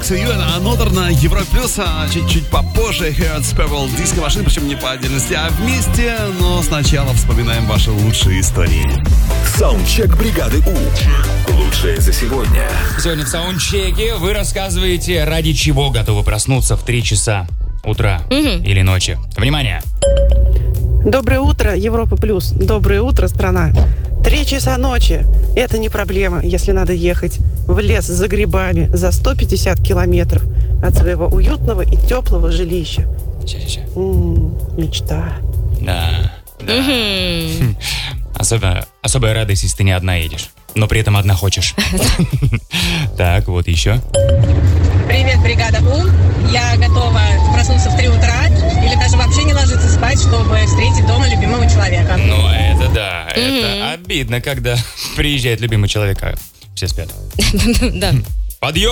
Юэн, Another на Европе Плюс, а чуть-чуть попозже Hearts Purple Disco машин, причем не по отдельности, а вместе, но сначала вспоминаем ваши лучшие истории. Саундчек бригады У. Лучшее за сегодня. Сегодня в саундчеке вы рассказываете, ради чего готовы проснуться в 3 часа утра или ночи. Внимание! Доброе утро, Европа Плюс. Доброе утро, страна. 3 часа ночи. Это не проблема, если надо ехать в лес за грибами за 150 километров от своего уютного и теплого жилища. Мечта. Да. Особая радость, если ты не одна едешь, но при этом одна хочешь. Так, вот еще. Привет, бригада У. Я готова проснуться в 3 утра или даже вообще не ложиться спать, чтобы встретить дома любимого человека. Ну, это да. Это обидно, когда приезжает любимый человек, а все спят. Да. Подъем!